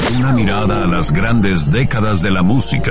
Una mirada a las grandes décadas de la música.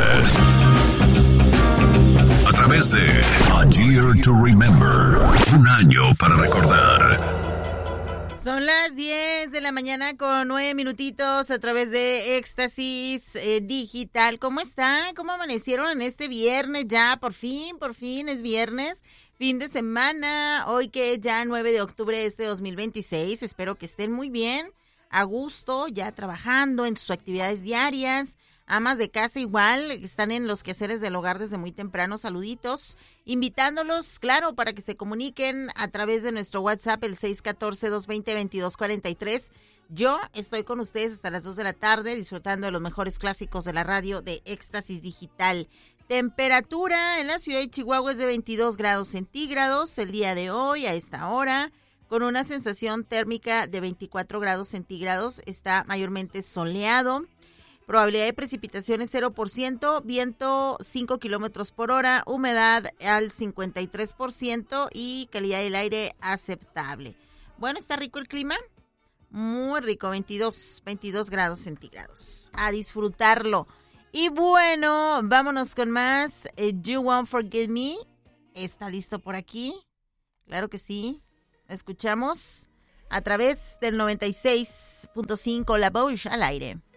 A través de A Year to Remember. Un año para recordar. Son las 10 de la mañana con 9 minutitos a través de Éxtasis Digital. ¿Cómo están? ¿Cómo amanecieron en este viernes? Ya, por fin es viernes, fin de semana. Hoy que es ya 9 de octubre de este 2026. Espero que estén muy bien, a gusto, ya trabajando en sus actividades diarias. Amas de casa igual, están en los quehaceres del hogar desde muy temprano. Saluditos, invitándolos, claro, para que se comuniquen a través de nuestro WhatsApp, el 614-220-2243. Yo estoy con ustedes hasta las 2 de la tarde, disfrutando de los mejores clásicos de la radio de Éxtasis Digital. Temperatura en la ciudad de Chihuahua es de 22 grados centígrados el día de hoy, a esta hora, con una sensación térmica de 24 grados centígrados. Está mayormente soleado. Probabilidad de precipitaciones 0%, viento 5 kilómetros por hora, humedad al 53% y calidad del aire aceptable. Bueno, ¿está rico el clima? Muy rico, 22 grados centígrados. A disfrutarlo. Y bueno, vámonos con más. You Won't Forget Me. ¿Está listo por aquí? Claro que sí. Escuchamos a través del 96.5 La Voz al aire.